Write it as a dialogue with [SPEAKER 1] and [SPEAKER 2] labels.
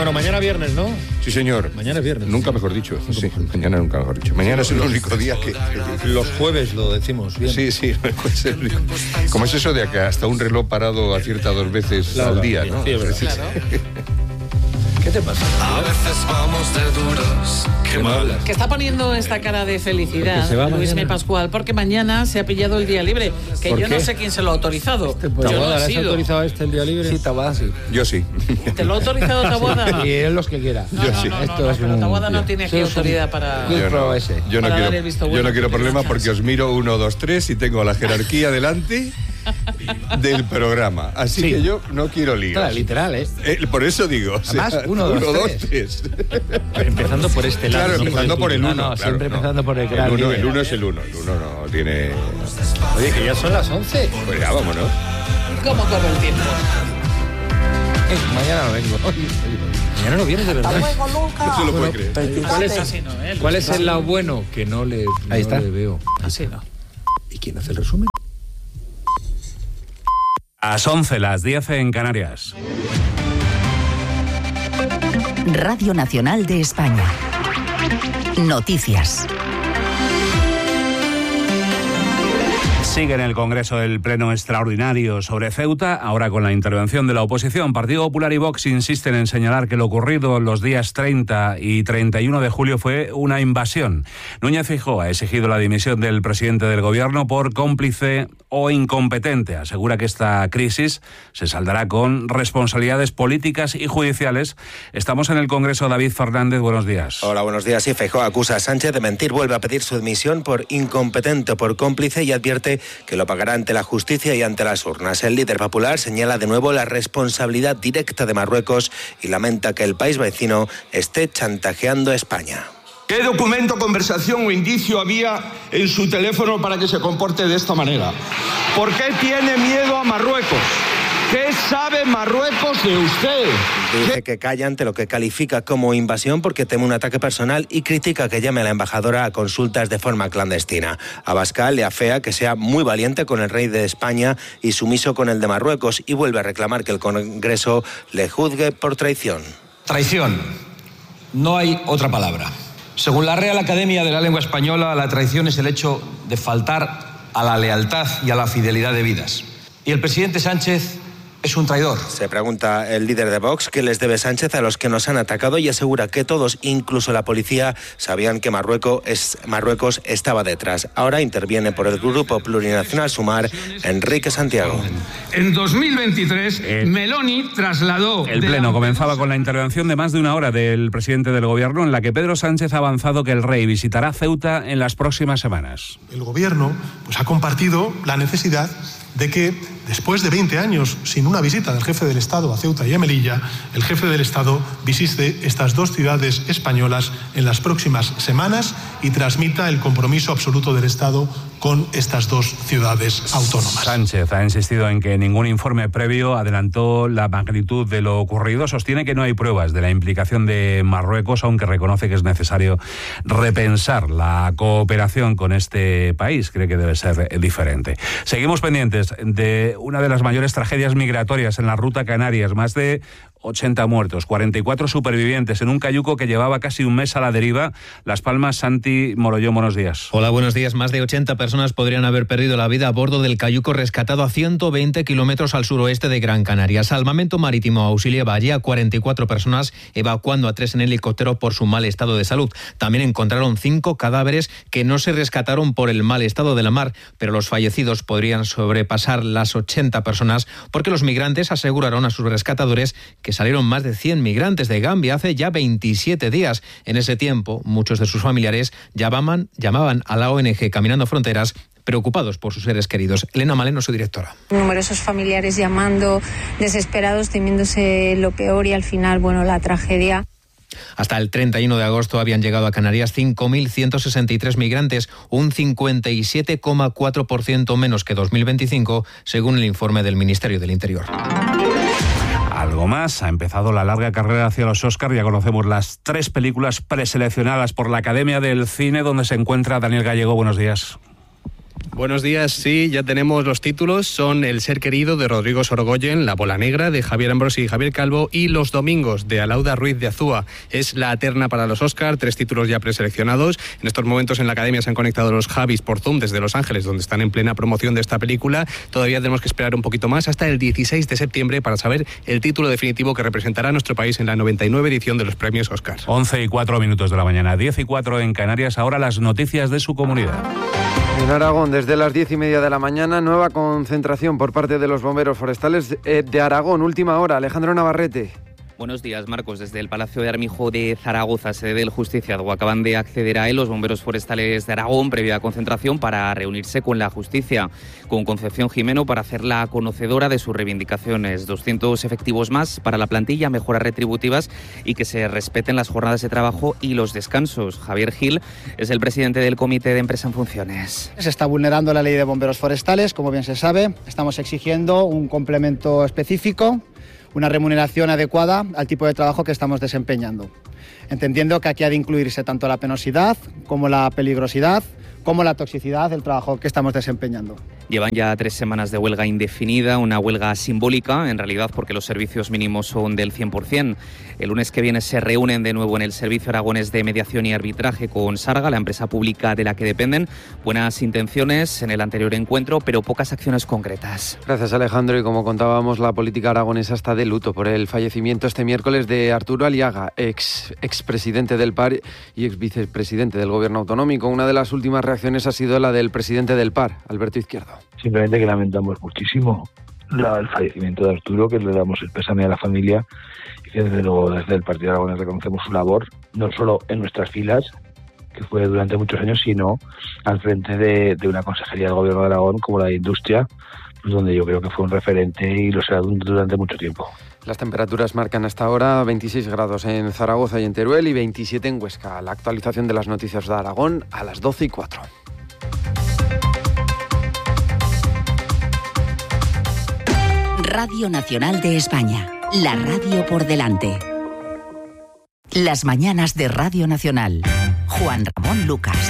[SPEAKER 1] Bueno, mañana viernes, ¿no?
[SPEAKER 2] Sí, señor.
[SPEAKER 1] Mañana es viernes.
[SPEAKER 2] Nunca mejor dicho. Sí, mañana nunca mejor dicho. Mañana es el único día que...
[SPEAKER 1] Los jueves lo decimos bien.
[SPEAKER 2] Sí, pues como es eso de que hasta un reloj parado acierta 2 veces al día, ¿no?
[SPEAKER 1] Sí, claro. ¿Qué te pasa?
[SPEAKER 3] A veces vamos de duros. Qué mal.
[SPEAKER 4] Que está poniendo esta cara de felicidad Luis M. Pascual, porque mañana se ha pillado el día libre, que yo no sé quién se lo ha autorizado. Yo no
[SPEAKER 1] ¿Taboada
[SPEAKER 4] he
[SPEAKER 1] le has autorizado el día libre?
[SPEAKER 5] Sí, Taboada sí.
[SPEAKER 2] Yo sí.
[SPEAKER 4] ¿Te lo ha autorizado Taboada?
[SPEAKER 5] Y él los que quiera.
[SPEAKER 4] No, pero Taboada no tiene aquí autoridad para...
[SPEAKER 2] Yo no quiero problemas porque os miro 1, 2, 3 y tengo la jerarquía delante del programa. Así que yo no quiero líos.
[SPEAKER 5] Claro, literal, ¿eh?
[SPEAKER 2] Por eso digo.
[SPEAKER 5] Además, 1, 2, 3.
[SPEAKER 1] Empezando por este lado.
[SPEAKER 2] Claro, empezando por el 1.
[SPEAKER 5] No, siempre empezando por el gran
[SPEAKER 2] El 1
[SPEAKER 5] líder.
[SPEAKER 2] es el 1. El 1 no tiene...
[SPEAKER 1] Oye, que ya son las 11.
[SPEAKER 2] Pues ya, vámonos.
[SPEAKER 4] ¿Cómo corre el tiempo?
[SPEAKER 5] Mañana no vengo.
[SPEAKER 1] Mañana no vienes de verdad.
[SPEAKER 2] No se lo puede creer.
[SPEAKER 1] ¿Cuál es el lado bueno? Que no le veo.
[SPEAKER 4] Así no.
[SPEAKER 1] ¿Y quién hace el resumen?
[SPEAKER 6] A las 11, las 10 en Canarias.
[SPEAKER 7] Radio Nacional de España. Noticias.
[SPEAKER 6] Sigue en el Congreso el pleno extraordinario sobre Ceuta, ahora con la intervención de la oposición. Partido Popular y Vox insisten en señalar que lo ocurrido los días 30 y 31 de julio fue una invasión. Núñez Feijóo ha exigido la dimisión del presidente del Gobierno por cómplice o incompetente. Asegura que esta crisis se saldará con responsabilidades políticas y judiciales. Estamos en el Congreso. David Fernández, buenos días.
[SPEAKER 8] Hola, buenos días. Sí, Feijóo acusa a Sánchez de mentir, vuelve a pedir su dimisión por incompetente o por cómplice y advierte que lo pagará ante la justicia y ante las urnas. El líder popular señala de nuevo la responsabilidad directa de Marruecos y lamenta que el país vecino esté chantajeando a España.
[SPEAKER 9] ¿Qué documento, conversación o indicio había en su teléfono para que se comporte de esta manera? ¿Por qué tiene miedo a Marruecos? ¿Qué sabe Marruecos de usted?
[SPEAKER 8] Dice que calla ante lo que califica como invasión porque teme un ataque personal y critica que llame a la embajadora a consultas de forma clandestina. Abascal le afea que sea muy valiente con el rey de España y sumiso con el de Marruecos y vuelve a reclamar que el Congreso le juzgue por traición.
[SPEAKER 9] Traición. No hay otra palabra. Según la Real Academia de la Lengua Española, la traición es el hecho de faltar a la lealtad y a la fidelidad debidas. Y el presidente Sánchez es un traidor.
[SPEAKER 8] Se pregunta el líder de Vox qué les debe Sánchez a los que nos han atacado y asegura que todos, incluso la policía, sabían que Marruecos estaba detrás. Ahora interviene por el Grupo Plurinacional Sumar Enrique Santiago.
[SPEAKER 9] En 2023, Meloni trasladó...
[SPEAKER 6] El pleno comenzaba con la intervención de más de una hora del presidente del Gobierno, en la que Pedro Sánchez ha avanzado que el rey visitará Ceuta en las próximas semanas.
[SPEAKER 10] El Gobierno ha compartido la necesidad de que, después de 20 años sin una visita del jefe del Estado a Ceuta y a Melilla, el jefe del Estado visite estas 2 ciudades españolas en las próximas semanas y transmita el compromiso absoluto del Estado con estas 2 ciudades autónomas.
[SPEAKER 6] Sánchez ha insistido en que ningún informe previo adelantó la magnitud de lo ocurrido. Sostiene que no hay pruebas de la implicación de Marruecos, aunque reconoce que es necesario repensar la cooperación con este país. Cree que debe ser diferente. Seguimos pendientes de una de las mayores tragedias migratorias en la ruta Canarias. Más de 80 muertos, 44 supervivientes en un cayuco que llevaba casi un mes a la deriva. Las Palmas, Santi Morollón, buenos días.
[SPEAKER 11] Hola, buenos días. Más de 80 personas podrían haber perdido la vida a bordo del cayuco rescatado a 120 kilómetros al suroeste de Gran Canaria. Salvamento Marítimo auxiliaba allí a 44 personas, evacuando a 3 en helicóptero por su mal estado de salud. También encontraron 5 cadáveres que no se rescataron por el mal estado de la mar, pero los fallecidos podrían sobrepasar las 80 personas porque los migrantes aseguraron a sus rescatadores que salieron más de 100 migrantes de Gambia hace ya 27 días. En ese tiempo, muchos de sus familiares llamaban a la ONG Caminando Fronteras preocupados por sus seres queridos. Elena Maleno, su directora.
[SPEAKER 12] Numerosos familiares llamando, desesperados, temiéndose lo peor y al final, la tragedia.
[SPEAKER 11] Hasta el 31 de agosto habían llegado a Canarias 5.163 migrantes, un 57,4% menos que 2025, según el informe del Ministerio del Interior.
[SPEAKER 6] Algo más, ha empezado la larga carrera hacia los Oscar. Ya conocemos las 3 películas preseleccionadas por la Academia del Cine, donde se encuentra Daniel Gallego. Buenos días.
[SPEAKER 13] Buenos días, sí, ya tenemos los títulos. Son El ser querido de Rodrigo Sorogoyen, La bola negra de Javier Ambrosi y Javier Calvo y Los domingos de Alauda Ruiz de Azúa. Es la terna para los Oscar, 3 títulos ya preseleccionados. En estos momentos en la Academia se han conectado los Javis por Zoom desde Los Ángeles, donde están en plena promoción de esta película. Todavía tenemos que esperar un poquito más hasta el 16 de septiembre para saber el título definitivo que representará a nuestro país en la 99 edición de los premios Oscar.
[SPEAKER 6] 11:04 de la mañana, 10:04 en Canarias. Ahora las noticias de su comunidad.
[SPEAKER 14] En Aragón, desde las 10:30 de la mañana, nueva concentración por parte de los bomberos forestales de Aragón. Última hora, Alejandro Navarrete.
[SPEAKER 15] Buenos días, Marcos. Desde el Palacio de Armijo de Zaragoza, sede del Justiciado, acaban de acceder a él los bomberos forestales de Aragón, previa concentración para reunirse con la justicia, con Concepción Jimeno, para hacerla conocedora de sus reivindicaciones. 200 efectivos más para la plantilla, mejoras retributivas y que se respeten las jornadas de trabajo y los descansos. Javier Gil es el presidente del Comité de Empresa en Funciones.
[SPEAKER 16] Se está vulnerando la ley de bomberos forestales, como bien se sabe. Estamos exigiendo un complemento específico, una remuneración adecuada al tipo de trabajo que estamos desempeñando, entendiendo que aquí ha de incluirse tanto la penosidad como la peligrosidad, como la toxicidad del trabajo que estamos desempeñando.
[SPEAKER 15] Llevan ya 3 semanas de huelga indefinida, una huelga simbólica, en realidad porque los servicios mínimos son del 100%. El lunes que viene se reúnen de nuevo en el Servicio Aragonés de Mediación y Arbitraje con Sarga, la empresa pública de la que dependen. Buenas intenciones en el anterior encuentro, pero pocas acciones concretas.
[SPEAKER 14] Gracias, Alejandro. Y como contábamos, la política aragonesa está de luto por el fallecimiento este miércoles de Arturo Aliaga, expresidente del PAR y exvicepresidente del Gobierno Autonómico. Una de las últimas reacciones ha sido la del presidente del PAR, Alberto Izquierdo.
[SPEAKER 17] Simplemente que lamentamos muchísimo el fallecimiento de Arturo, que le damos el pésame a la familia y que desde luego desde el Partido Aragonés reconocemos su labor, no solo en nuestras filas, que fue durante muchos años, sino al frente de una consejería del Gobierno de Aragón como la de Industria, pues donde yo creo que fue un referente y lo será durante mucho tiempo.
[SPEAKER 14] Las temperaturas marcan hasta ahora 26 grados en Zaragoza y en Teruel y 27 en Huesca. La actualización de las noticias de Aragón a las 12:04.
[SPEAKER 7] Radio Nacional de España, la radio por delante. Las mañanas de Radio Nacional. Juan Ramón Lucas.